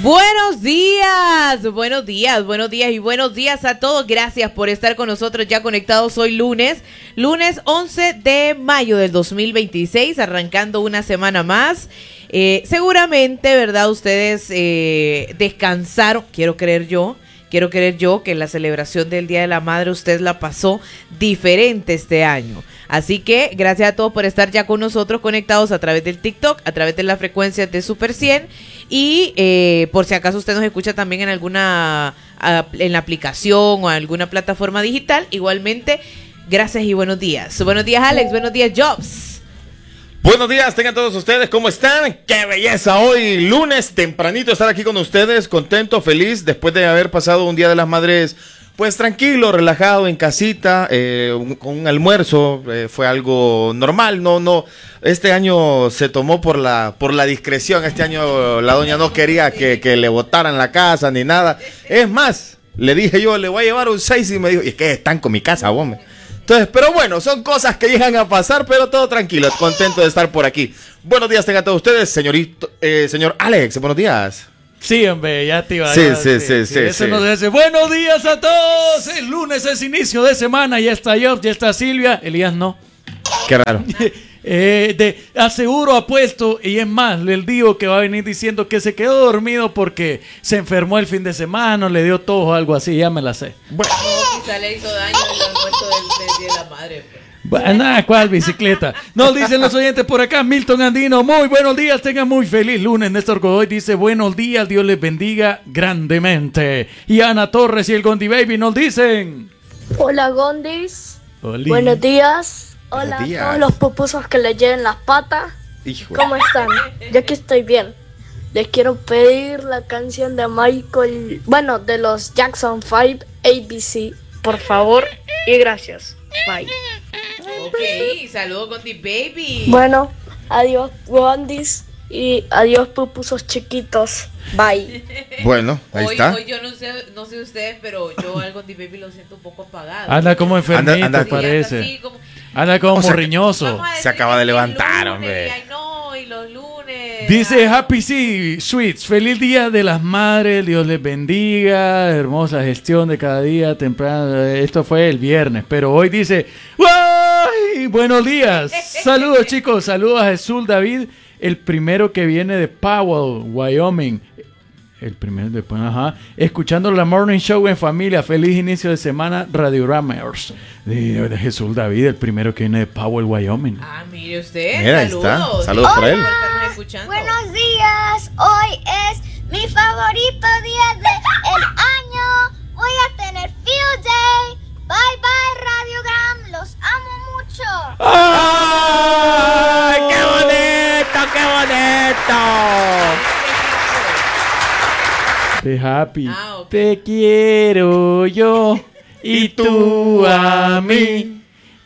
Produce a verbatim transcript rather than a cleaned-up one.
Buenos días, buenos días, buenos días y buenos días a todos. Gracias por estar con nosotros ya conectados hoy lunes, lunes once de mayo del dos mil veintiséis, arrancando una semana más. Eh, seguramente, ¿verdad? Ustedes eh, descansaron, quiero creer yo, quiero creer yo que la celebración del Día de la Madre usted la pasó diferente este año. Así que gracias a todos por estar ya con nosotros conectados a través del TikTok, a través de las frecuencias de Super cien y eh, por si acaso usted nos escucha también en alguna a, en la aplicación o en alguna plataforma digital. Igualmente, gracias y buenos días. Buenos días, Alex. Buenos días, Jobs. Buenos días, tengan todos ustedes, ¿cómo están? ¡Qué belleza! Hoy lunes, tempranito estar aquí con ustedes, contento, feliz, después de haber pasado un Día de las Madres, pues tranquilo, relajado, en casita, eh, un, con un almuerzo, eh, fue algo normal, no, no, este año se tomó por la, por la discreción, este año la doña no quería que, que le botaran la casa ni nada, es más, le dije yo, le voy a llevar un seis y me dijo, y es que están con mi casa, hombre. Entonces, pero bueno, son cosas que llegan a pasar, pero todo tranquilo, contento de estar por aquí. Buenos días tengan todos ustedes, señorito, eh, señor Alex, buenos días. Sí, hombre, ya te iba a Sí, decir. sí, sí, sí, sí, Eso sí. nos dice, buenos días a todos. El lunes es inicio de semana, ya está Job, ya está Silvia, Elías no. Qué raro. Eh, de, aseguro, apuesto, y es más, le digo que va a venir diciendo que se quedó dormido porque se enfermó el fin de semana, le dio tos o algo así, ya me la sé. Bueno, no, quizá le hizo daño el almuerzo del, del Día de la Madre. Bueno, nada, ¿cuál bicicleta? Nos dicen los oyentes por acá, Milton Andino, muy buenos días, tengan muy feliz lunes. Néstor Godoy dice, buenos días, Dios les bendiga grandemente. Y Ana Torres y el Gondi Baby nos dicen... Hola, Gondis. Oli. Buenos días. Hola Buenos días. a todos los pupusos que le lleven las patas. Hijo. ¿Cómo están? Yo aquí estoy bien. Les quiero pedir la canción de Michael, bueno, de los Jackson five, A B C, por favor, y gracias. Bye. Ok, saludos con the baby. Bueno, adiós, Gondis, y adiós, pupusos chiquitos. Bye. Bueno, ahí hoy, está. Hoy yo no sé, no sé ustedes, pero yo al Gondi Baby lo siento un poco apagado. Anda como enfermito, Anda- anda- parece. Así como- Anda como O sea, morriñoso. Vamos a Se decir acaba de que levantar, el lunes, hombre. y ay, no, y los lunes. Dice ay. Happy C Sweets, feliz día de las madres, Dios les bendiga, hermosa gestión de cada día temprano. Esto fue el viernes, pero hoy dice, ¡Uy! Buenos días, saludos chicos, saludos a Jesús David, el primero que viene de Powell, Wyoming. El primero después, ajá. Escuchando la Morning Show en familia. Feliz inicio de semana, Radio Ramers. De, de Jesús David, el primero que viene de Powell, Wyoming. Ah, mire usted. Mira, ahí saludos. está. Saludos para él. Por estarnos escuchando. Buenos días, hoy es mi favorito día del año. Voy a tener field day. Bye bye, Radiogram, los amo mucho. ¡Ay, qué bonito, qué bonito! De Happy. Ah, ok. Te quiero yo y tú a mí.